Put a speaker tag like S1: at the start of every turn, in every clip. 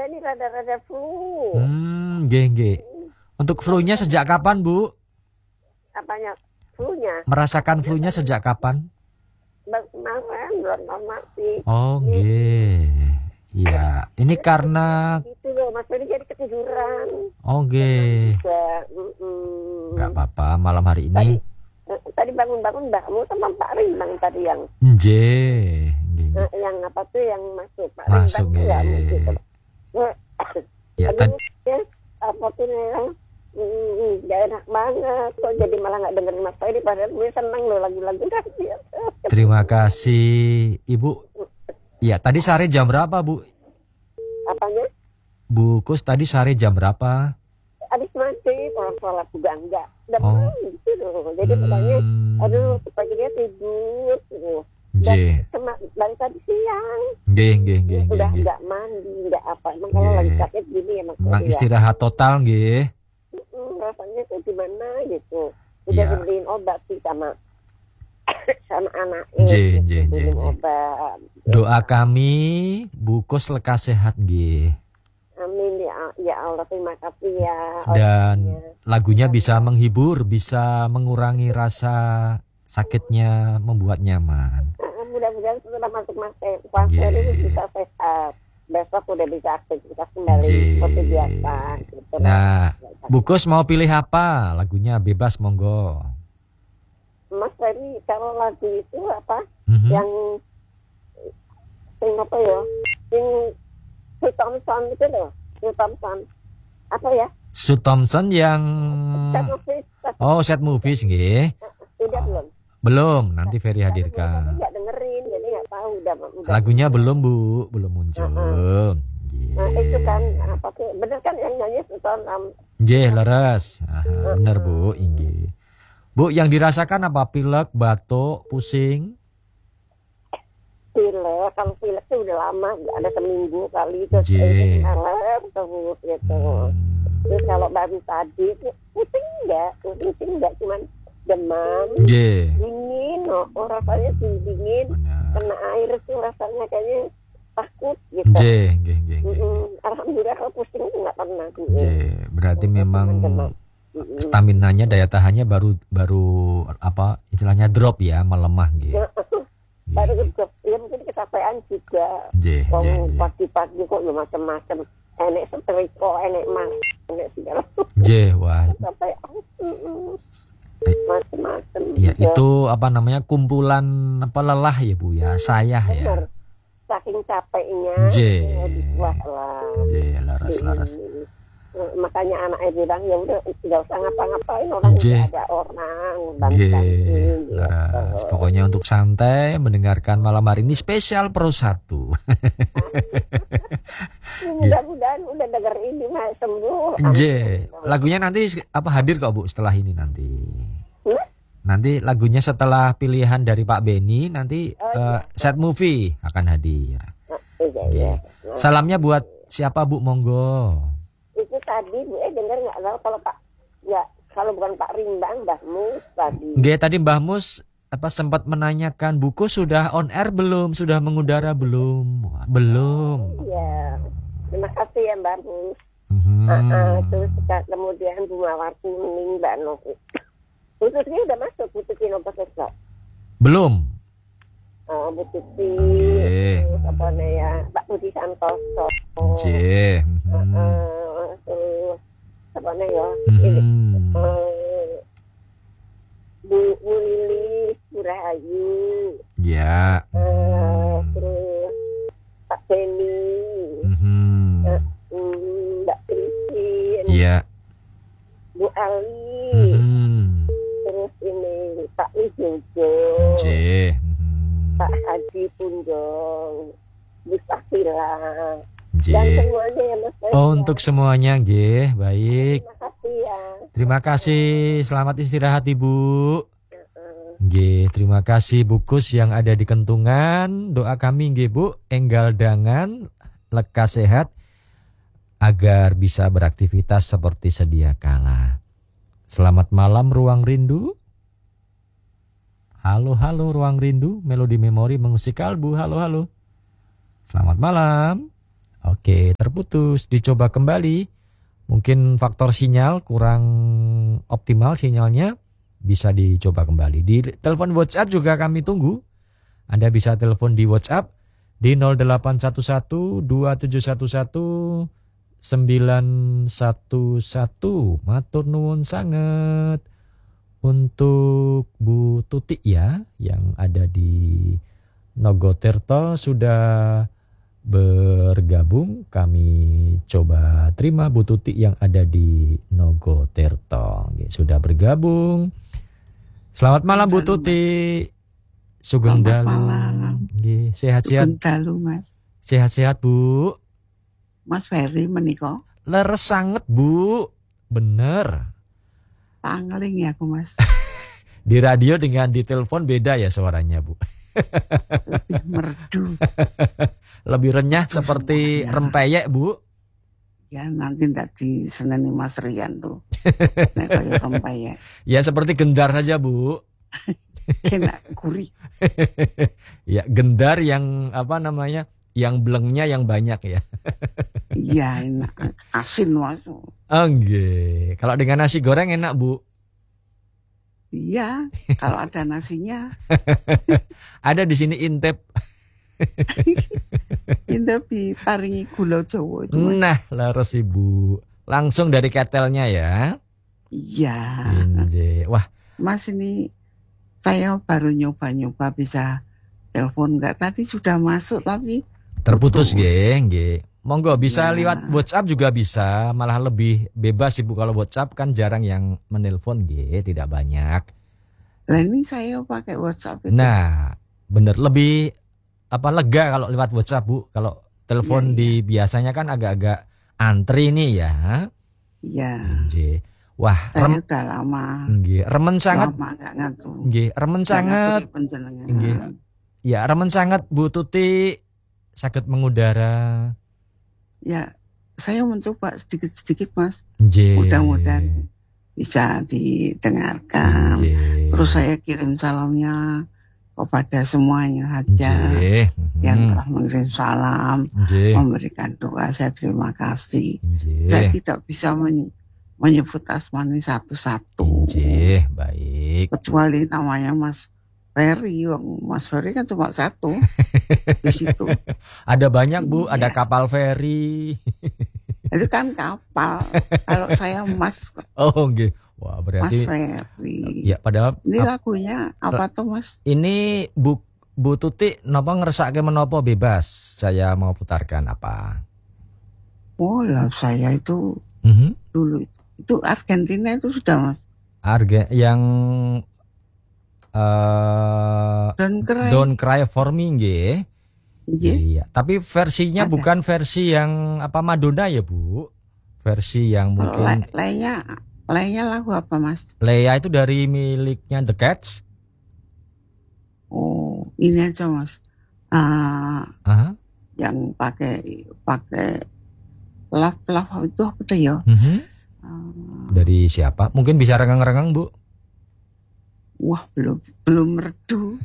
S1: ini rada-rada flu.
S2: Nggih. Untuk flu-nya sejak kapan, Bu?
S1: Apanya? Flu-nya?
S2: Merasakan flu-nya sejak kapan?
S1: Kemarin, belum lama sih.
S2: Oh, nggih. Iya, ini karena
S1: Gitu loh, Mas Ferry jadi ketiduran.
S2: oh, nggih. Enggak apa-apa, malam hari ini.
S1: Tadi bangun-bangun mbakmu sama Pak Rimbang tadi yang
S2: Nggih.
S1: yang apa tuh yang masuk Pak
S2: Masuk,
S1: Rimbang
S2: nggih. Ya,
S1: tadi apa tuh gak enak banget kok jadi malah nggak dengerin Mas Ferry padahal gue seneng loh lagu-lagu dia.
S2: Terima kasih, Ibu. Ya, tadi sore jam berapa, Bu?
S1: Apanya?
S2: Bu Kus tadi sore jam berapa?
S1: Habis maghrib orang sholat juga enggak. Dan gitu loh. Jadi makanya aduh supaya dia tidur gitu. Dan dari tadi siang.
S2: Nggih.
S1: Udah enggak mandi, enggak apa. Emang kalau lagi sakit gini ya Mas.
S2: Emang istirahat total nggih.
S1: Rasanya tuh gimana gitu. Udah dibeliin obat sih sama anaknya.
S2: Nggih.
S1: Obat.
S2: Doa kami Bu Kus lekas sehat nggih.
S1: Amin ya Allah, terima kasih ya.
S2: Dan lagunya bisa menghibur, bisa mengurangi rasa sakitnya, membuat nyaman.
S1: Mudah-mudahan setelah masuk puasa ini bisa sehat. Besok udah bisa aktivitas kembali seperti biasa. Gitu.
S2: Nah, Bu Kus mau pilih apa? Lagunya bebas, monggo.
S1: Mas Ferry, kalau lagu itu apa? Yang apa ya? Sue Thompson itu loh. Sue Thompson. Apa ya?
S2: Sue Thompson yang Set Movies nggih.
S1: Udah belum?
S2: Belum, nanti Ferry hadirkan.
S1: Enggak dengerin, jadi enggak tahu udah.
S2: Lagunya belum, Bu, belum muncul.
S1: Nah, itu kan apa sih? Bener kan yang nyanyi Sue Thompson?
S2: Nggih, leres. Bener, Bu, nggih. Bu, yang dirasakan apa? Pilek, batuk, pusing?
S1: Pilek, kalau pilek itu udah lama, ada seminggu kali terus malam terus gitu. Terus kalau baru tadi pusing enggak, cuman demam, dingin, rasanya dingin, kena air tuh rasanya kayaknya takut gitu. Alhamdulillah kalau pusing itu nggak pernah.
S2: Berarti memang staminanya, daya tahannya baru apa istilahnya drop ya, melemah gitu.
S1: Baru drop, ya mungkin kecapean juga. Pagi-pagi kok ya macam-macam. Enek setrika, enek segala.
S2: Wah.
S1: Macam-macam.
S2: Ya, itu apa namanya, kumpulan apa lelah ya Bu ya, sayah ya.
S1: Benar. Saking capeknya.
S2: Laras.
S1: Makanya anaknya bilang ya udah nggak usah ngapa-ngapain, orang nggak ada orang bantu.
S2: Pokoknya untuk santai mendengarkan malam hari ini spesial Pro 1.
S1: Mudah-mudahan udah denger ini mah sembuh.
S2: Lagunya nanti apa hadir kok Bu setelah ini nanti. Nanti lagunya setelah pilihan dari Pak Beni nanti Set Movie akan hadir. Salamnya buat siapa Bu, monggo.
S1: Itu tadi Bu dengar nggak tahu kalau Pak ya kalau bukan Pak Rimbang, Mbah Mus tadi.
S2: Nggih, tadi Mbah Mus apa sempat menanyakan buku sudah on air belum, sudah mengudara belum? Belum.
S1: Iya. Terima kasih ya Mbak Mus. Terus kemudian Bu Mawar Kuning, Mbak Novi. Putusnya udah masuk, putusin obat besok.
S2: Belum.
S1: Bu Tuti, apa ya, Pak Budi Santoso. Terus apa ya? Bu Lili Surahayu.
S2: Ya.
S1: Terus Pak Beni. Mbak Christine.
S2: Iya.
S1: Bu Ali. Terus ini Pak Wijojo. Pak Haji Pundong. Bu Sakila. Dan semuanya ya Mas.
S2: Untuk semuanya nggih, baik.
S1: Terima kasih ya.
S2: Terima kasih, selamat istirahat Ibu. Nggih, terima kasih Bu Kus yang ada di Kentungan. Doa kami nggih Bu, enggal dangan, lekas sehat agar bisa beraktivitas seperti sedia kala. Selamat malam Ruang Rindu. Halo Ruang Rindu, melodi memori mengusik kalbu. Halo. Selamat malam. Oke, terputus. Dicoba kembali. Mungkin faktor sinyal kurang optimal sinyalnya. Bisa dicoba kembali. Di telepon WhatsApp juga kami tunggu. Anda bisa telepon di WhatsApp di 0811 2711 911. Matur nuwun sangat untuk Bu Tuti ya yang ada di Nogotirto sudah bergabung. Kami coba terima Bu Tuti yang ada di Nogotirto. Sudah bergabung. Selamat malam Bu Tuti. Sugeng dalu. Sehat-sehat.
S3: Sugeng dalu Mas.
S2: Sehat-sehat Bu.
S3: Mas Ferry menika.
S2: Leres sangat Bu. Bener.
S3: Pangling ya aku Mas.
S2: Di radio dengan di telepon beda ya suaranya Bu.
S3: Lebih merdu.
S2: Lebih renyah seperti rempeyek Bu.
S3: Ya nanti ndak diseneni Mas Rian tuh. Nek kaya rempeyek.
S2: Ya seperti gendar saja Bu.
S3: Kena gurih.
S2: Ya gendar yang apa namanya? Yang blengnya yang banyak ya.
S3: Iya enak. Asin Mas.
S2: Oke. Kalau dengan nasi goreng enak Bu.
S3: Iya, kalau ada nasinya.
S2: Ada di sini intep.
S3: Intep diparingi gula Jawa itu Mas.
S2: Nah, leres Ibu. Langsung dari ketelnya ya.
S3: Iya.
S2: Wah,
S3: Mas ini saya baru nyoba-nyoba bisa telepon enggak tadi sudah masuk tapi
S2: terputus nggih. Monggo bisa lewat WhatsApp juga bisa, malah lebih bebas Ibu kalau WhatsApp kan jarang yang menelpon nggih, tidak banyak.
S3: Lah ini saya pakai WhatsApp itu.
S2: Nah, bener lebih lega kalau lewat WhatsApp Bu. Kalau telepon di biasanya kan agak-agak antri nih ya.
S3: Iya.
S2: Wah,
S3: saya udah lama.
S2: Nggih, remen sangat.
S3: Lama enggak ngatu.
S2: Nggih, remen sangat. Nggih. Ya, remen sangat Bu Tuti saged mengudara.
S3: Ya, saya mencoba sedikit-sedikit Mas.
S2: Mudah-mudahan
S3: bisa didengarkan. Terus saya kirim salamnya kepada semuanya saja yang telah mengirim salam, memberikan doa. Saya terima kasih. Saya tidak bisa menyebut asmani satu-satu.
S2: Baik.
S3: Kecuali namanya Mas Ferry. Mas Ferry kan cuma satu di situ.
S2: Ada banyak Bu, ada kapal feri.
S3: Itu kan kapal. Kalau saya Mas.
S2: Oh nggih. Wah berarti.
S3: Mas Ferry.
S2: Ya padahal.
S3: Ini lagunya apa tuh Mas?
S2: Ini Bu Tuti napa ngersake menapa bebas. Saya mau putarkan apa?
S3: Oh lah saya itu dulu itu Argentina itu sudah Mas.
S2: Yang
S3: Don't
S2: Cry For Me nggih. Iya, tapi versinya ada. Bukan versi yang apa Madonna ya Bu. Versi yang mungkin
S3: lainnya lagu apa Mas?
S2: Leia itu dari miliknya The Cats.
S3: Oh, ini aja Mas. Yang pakai love itu apa tuh ya?
S2: Dari siapa? Mungkin bisa rengang-rengang Bu.
S3: Wah, belum merdu.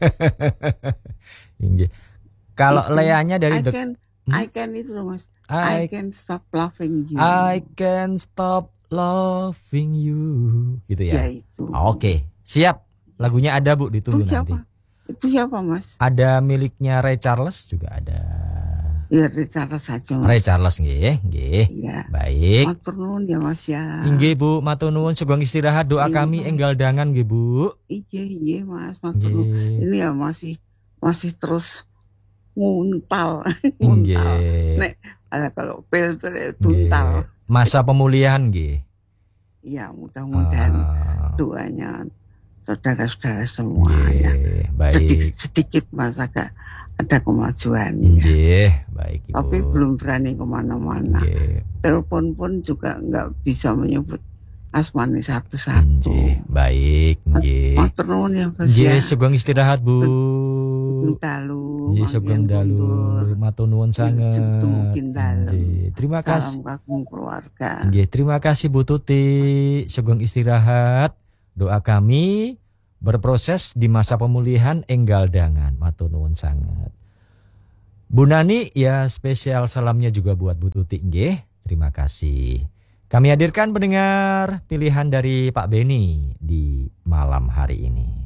S2: Kalau Leanya dari
S3: I can itu loh Mas. I can stop loving you.
S2: I can stop loving you. Gitu ya.
S3: Ya itu.
S2: Oke, siap. Lagunya ada Bu, ditunggu nanti.
S3: Itu siapa Mas?
S2: Ada miliknya Ray Charles juga ada.
S3: Ya Ray Charles saja Mas.
S2: Ray Charles nggih.
S3: Ya.
S2: Baik.
S3: Matur nuwun ya Mas ya.
S2: Nggih Bu, matur nuwun sugeng istirahat, doa kami enggal dangan nggih Bu.
S3: Iya Mas, matur nuwun. Ini ya masih terus nguntal. Nek kalau pil tuntal.
S2: Masa pemulihan nggih.
S3: Iya, mudah-mudahan doanya saudara-saudara semua ya.
S2: Baik.
S3: Sedikit Mas ada kemajuan
S2: ya. Baik Ibu.
S3: Tapi belum berani kemana-mana. Telepon pun juga nggak bisa menyebut asmani satu-satu.
S2: Baik.
S3: Matur nuwun ya Mas ya.
S2: Sugeng istirahat Bu.
S3: Sugeng dalu.
S2: Matur nuwun sanget. Terima kasih.
S3: Salam kagum keluarga.
S2: Terima kasih Bu Tuti. Sugeng istirahat. Doa kami berproses di masa pemulihan enggal dangan. Matur nuwun sanget. Bu Nani, ya spesial salamnya juga buat Bu Tuti, nggih. Terima kasih. Kami hadirkan pendengar pilihan dari Pak Beni di malam hari ini.